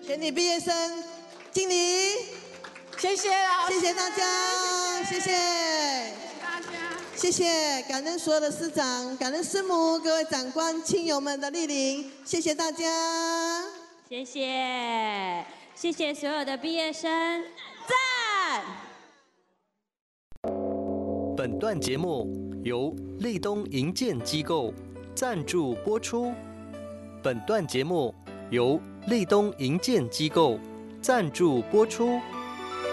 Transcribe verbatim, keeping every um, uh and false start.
给你毕业生敬礼。 谢谢老师， 谢谢大家，谢谢大家， 谢谢，感恩所有的师长，感恩师母，各位长官、亲友们的莅临，谢谢大家， 谢谢，谢谢所有的毕业生，赞。 本段节目由立东营建机构赞助播出。本段节目由立东营建机构赞助播出。